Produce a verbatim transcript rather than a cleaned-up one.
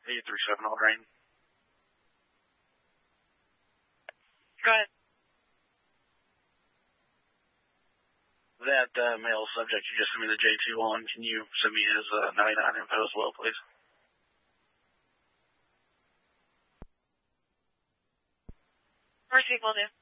eight three seven Aldrain. Go ahead. That uh, male subject you just sent me the J two on, can you send me his uh, ninety-nine info as well, please? First people do.